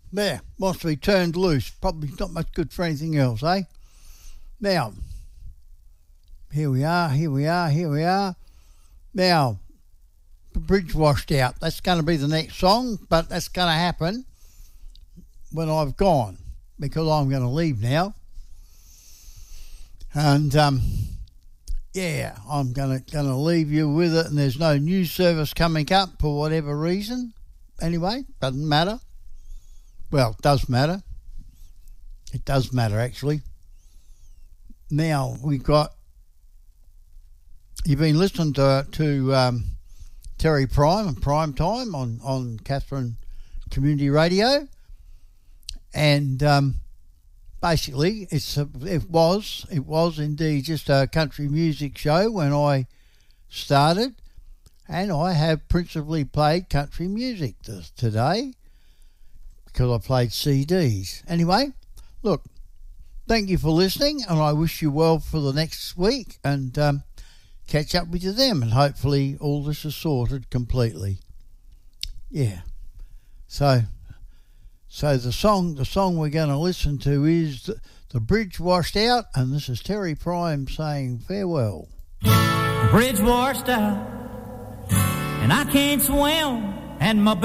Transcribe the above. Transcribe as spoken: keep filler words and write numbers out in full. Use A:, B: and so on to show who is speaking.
A: There, wants to be turned loose. Probably not much good for anything else, eh? Now, here we are, here we are, here we are. Now, the bridge washed out. That's going to be the next song, but that's going to happen when I've gone, because I'm going to leave now. And, um, yeah, I'm going to going to leave you with it, and there's no news service coming up for whatever reason. Anyway, doesn't matter. Well, it does matter. It does matter, actually. Now, we've got... You've been listening to, to um, Terry Prime and Prime Time on, on Catherine Community Radio. And um, basically, it's a, it was it was indeed just a country music show when I started. And I have principally played country music this, today, because I played C Ds. Anyway, look, thank you for listening, and I wish you well for the next week, and um, catch up with you then, and hopefully all this is sorted completely. Yeah. So, so the song, the song we're going to listen to is the, the Bridge Washed Out, and this is Terry Prime saying farewell.
B: The bridge washed out, and I can't swim, and my